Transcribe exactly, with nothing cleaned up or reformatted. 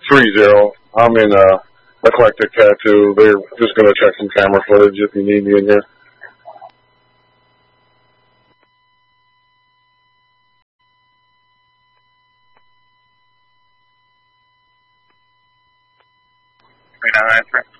Three zero. I'm in uh, Eclectic Tattoo. They're just going to check some camera footage if you need me in here. Three nine nine three.